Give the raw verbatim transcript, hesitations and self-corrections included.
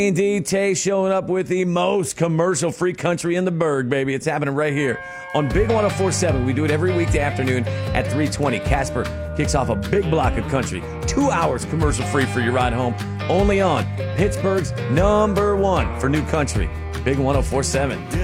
Indeed, Tay showing up with the most commercial-free country in the burg, baby. It's happening right here on Big one oh four point seven. We do it every weekday afternoon at three twenty. Casper kicks off a big block of country. Two hours commercial-free for your ride home. Only on Pittsburgh's number one for new country, Big one oh four point seven.